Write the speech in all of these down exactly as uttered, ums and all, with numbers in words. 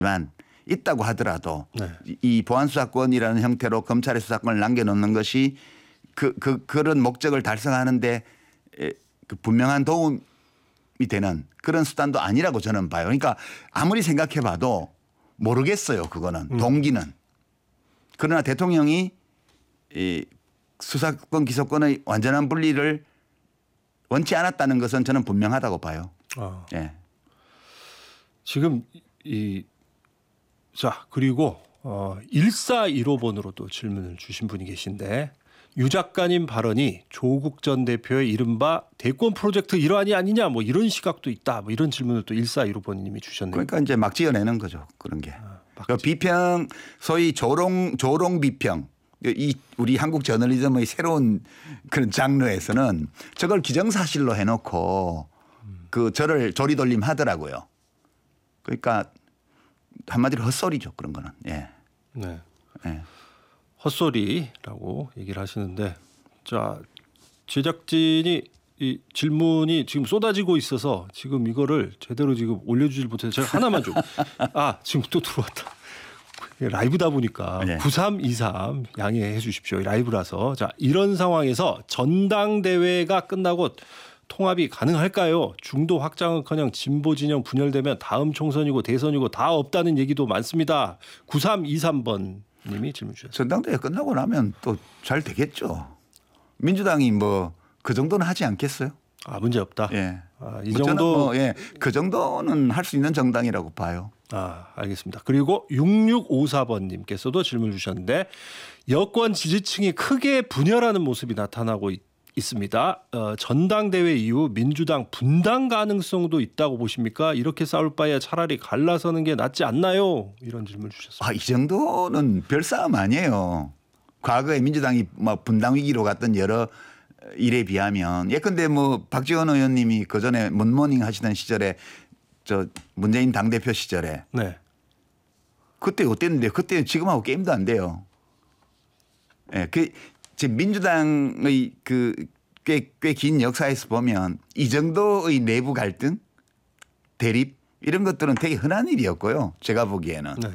있다고 하더라도 네. 이 보안수사권이라는 형태로 검찰의 수사권을 남겨놓는 것이 그, 그, 그런 목적을 달성하는데 그 분명한 도움이 되는 그런 수단도 아니라고 저는 봐요. 그러니까 아무리 생각해 봐도 모르겠어요. 그거는 음. 동기는. 그러나 대통령이 이 수사권 기소권의 완전한 분리를 원치 않았다는 것은 저는 분명하다고 봐요. 아. 예. 지금 이 자 그리고 어, 일사일오 번으로도 질문을 주신 분이 계신데 유 작가님 발언이 조국 전 대표의 이른바 대권 프로젝트 일환이 아니냐 뭐 이런 시각도 있다 뭐 이런 질문을 또 일사일오 번님이 주셨네요. 그러니까 이제 막 지어내는 거죠. 그런 게. 아, 그 비평 소위 조롱 조롱 비평 이 우리 한국 저널리즘의 새로운 그런 장르에서는 저걸 기정사실로 해놓고 그 저를 조리돌림 하더라고요. 그러니까 한마디로 헛소리죠. 그런 거는. 예. 네. 예. 헛소리라고 얘기를 하시는데 자 제작진이 이 질문이 지금 쏟아지고 있어서 지금 이거를 제대로 지금 올려주질 못해서 제가 하나만 좀 아 지금 또 들어왔다. 라이브다 보니까 네. 구삼이삼 양해해 주십시오. 라이브라서 자 이런 상황에서 전당대회가 끝나고 통합이 가능할까요? 중도 확장은커녕 진보 진영 분열되면 다음 총선이고 대선이고 다 없다는 얘기도 많습니다. 구삼이삼 번님이 질문 주셨습니다. 전당대회 끝나고 나면 또 잘 되겠죠. 민주당이 뭐 그 정도는 하지 않겠어요? 아 문제 없다. 예. 아, 이 뭐 저는 정도 뭐 예. 그 정도는 할 수 있는 정당이라고 봐요. 아 알겠습니다. 그리고 육육오사 번님께서도 질문 주셨는데 여권 지지층이 크게 분열하는 모습이 나타나고 있, 있습니다. 어, 전당대회 이후 민주당 분당 가능성도 있다고 보십니까? 이렇게 싸울 바에 차라리 갈라서는 게 낫지 않나요? 이런 질문 주셨습니다. 아, 이 정도는 별 싸움 아니에요. 과거에 민주당이 막 분당 위기로 갔던 여러 일에 비하면 예컨대 뭐 박지원 의원님이 그 전에 문모닝 하시던 시절에 저 문재인 당대표 시절에 네. 그때 어땠는데 그때 지금하고 게임도 안 돼요. 예, 그 지금 민주당의 그 꽤 꽤 긴 역사에서 보면 이 정도의 내부 갈등, 대립 이런 것들은 되게 흔한 일이었고요. 제가 보기에는 네.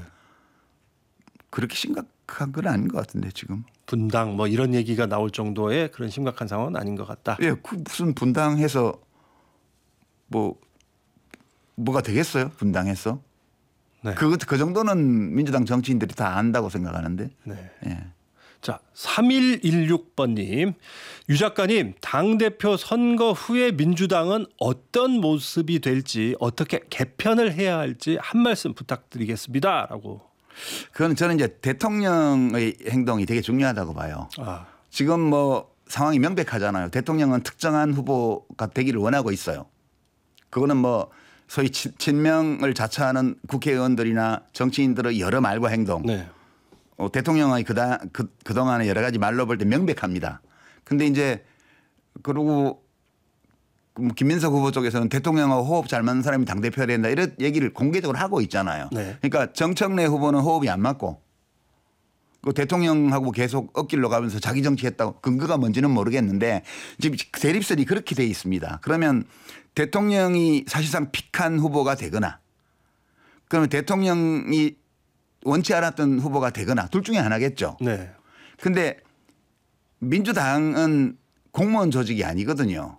그렇게 심각한 건 아닌 것 같은데 지금. 분당 뭐 이런 얘기가 나올 정도의 그런 심각한 상황은 아닌 것 같다. 예, 그 무슨 분당해서 뭐 뭐가 되겠어요? 분당해서. 네. 그, 그 정도는 민주당 정치인들이 다 안다고 생각하는데. 네. 예. 자, 삼일일육 번님. 유 작가님, 당대표 선거 후에 민주당은 어떤 모습이 될지 어떻게 개편을 해야 할지 한 말씀 부탁드리겠습니다. 라고. 그건 저는 이제 대통령의 행동이 되게 중요하다고 봐요. 아, 지금 뭐 상황이 명백하잖아요. 대통령은 특정한 후보가 되기를 원하고 있어요. 그거는 뭐 소위 친명을 자처하는 국회의원들이나 정치인들의 여러 말과 행동. 네. 어, 대통령의 그다, 그, 그동안의 여러 가지 말로 볼 때 명백합니다. 근데 이제 그리고 김민석 후보 쪽에서는 대통령하고 호흡 잘 맞는 사람이 당대표가 된다 이런 얘기를 공개적으로 하고 있잖아요. 네. 그러니까 정청래 후보는 호흡이 안 맞고 그 대통령하고 계속 엇길로 가면서 자기 정치했다고 근거가 뭔지는 모르겠는데 지금 대립설이 그렇게 돼 있습니다. 그러면 대통령이 사실상 픽한 후보가 되거나 그러면 대통령이 원치 않았던 후보가 되거나 둘 중에 하나겠죠. 네. 근데 민주당은 공무원 조직이 아니거든요.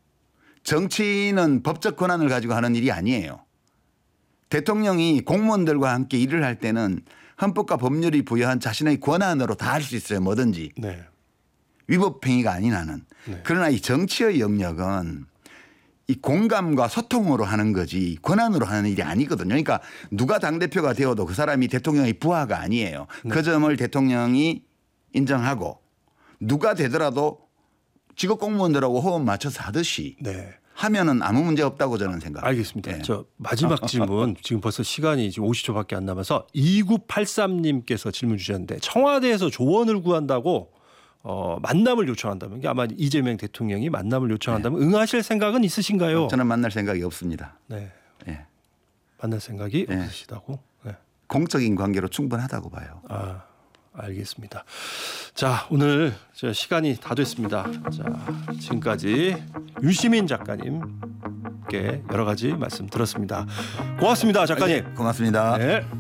정치는 법적 권한을 가지고 하는 일이 아니에요. 대통령이 공무원들과 함께 일을 할 때는 헌법과 법률이 부여한 자신의 권한으로 다 할 수 있어요. 뭐든지. 네. 위법행위가 아닌 한은. 네. 그러나 이 정치의 영역은 이 공감과 소통으로 하는 거지 권한으로 하는 일이 아니거든요. 그러니까 누가 당대표가 되어도 그 사람이 대통령의 부하가 아니에요. 네. 그 점을 대통령이 인정하고 누가 되더라도 직업 공무원들하고 호흡 맞춰서 하듯이 네. 하면은 아무 문제 없다고 저는 생각합니다. 알겠습니다. 네. 저 마지막 질문 지금 벌써 시간이 지금 오십 초밖에 안 남아서 이구팔삼님께서 질문 주셨는데 청와대에서 조언을 구한다고 어, 만남을 요청한다면 이게 아마 이재명 대통령이 만남을 요청한다면 네. 응하실 생각은 있으신가요? 저는 만날 생각이 없습니다. 네. 네. 만날 생각이 네. 없으시다고? 네. 공적인 관계로 충분하다고 봐요. 아, 알겠습니다. 자, 오늘 저 시간이 다 됐습니다. 자, 지금까지 유시민 작가님께 여러 가지 말씀 들었습니다. 고맙습니다, 작가님. 고맙습니다. 네.